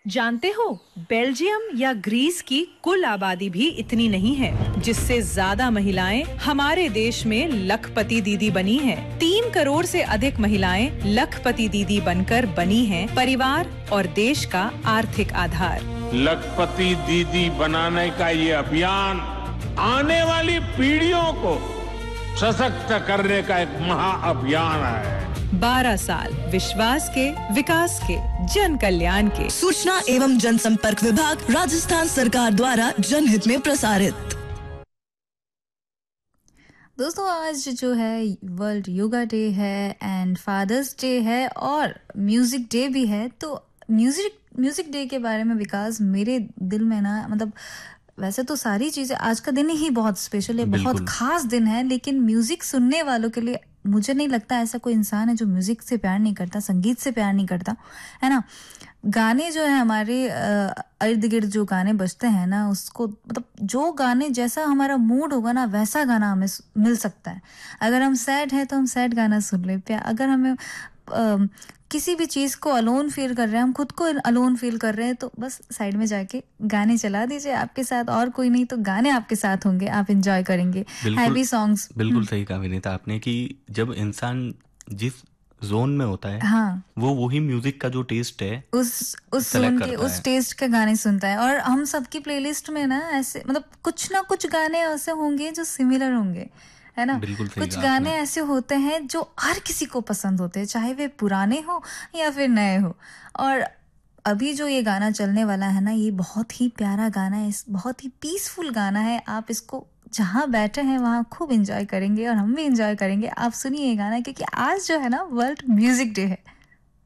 जानते हो, बेल्जियम या ग्रीस की कुल आबादी भी इतनी नहीं है, जिससे ज्यादा महिलाएं हमारे देश में लखपति दीदी बनी हैं। 3 करोड़ से अधिक महिलाएं लखपति दीदी बनकर बनी हैं परिवार और देश का आर्थिक आधार। लखपति दीदी बनाने का ये अभियान आने वाली पीढ़ियों को सशक्त करने का एक महाअभियान है। 12 साल विश्वास के, विकास के, जन कल्याण के। सूचना एवं जनसंपर्क विभाग, राजस्थान सरकार द्वारा जनहित में प्रसारित। दोस्तों, आज जो है वर्ल्ड योगा डे है एंड फादर्स डे है और म्यूजिक डे भी है। तो म्यूजिक डे के बारे में विकास, मेरे दिल में ना, मतलब वैसे तो सारी चीजें, आज का दिन ही बहुत स्पेशल है, बहुत खास दिन है, लेकिन म्यूजिक सुनने वालों के लिए मुझे नहीं लगता ऐसा कोई इंसान है जो म्यूजिक से प्यार नहीं करता, संगीत से प्यार नहीं करता, है ना। गाने जो है हमारे इर्द गिर्द जो गाने बजते हैं ना, उसको मतलब जो गाने जैसा हमारा मूड होगा ना, वैसा गाना हमें मिल सकता है। अगर हम सैड हैं तो हम सैड गाना सुन ले, अगर हमें किसी भी चीज़ को अलोन फील कर रहे हैं, हम खुद को अलोन फील कर रहे हैं, तो बस साइड में जाके गाने चला दीजिए, आपके साथ और कोई नहीं तो गाने आपके साथ होंगे, आप एंजॉय करेंगे हैवी सॉन्ग्स। बिल्कुल सही कहा विनीता आपने कि जब इंसान जिस जोन में होता है, हाँ, वो वही म्यूजिक का जो टेस्ट है उस जोन के, उस टेस्ट के गाने सुनता है। और हम सबकी प्लेलिस्ट में ना ऐसे, मतलब कुछ ना कुछ गाने ऐसे होंगे जो सिमिलर होंगे, है ना। कुछ गाने ऐसे होते हैं जो हर किसी को पसंद होते हैं, चाहे वे पुराने हो या फिर नए हो। और अभी जो ये गाना चलने वाला है ना, ये बहुत ही प्यारा गाना है, बहुत ही पीसफुल गाना है। आप इसको जहाँ बैठे हैं वहाँ खूब एंजॉय करेंगे और हम भी एंजॉय करेंगे। आप सुनिए ये गाना, क्योंकि आज जो है ना वर्ल्ड म्यूजिक डे है।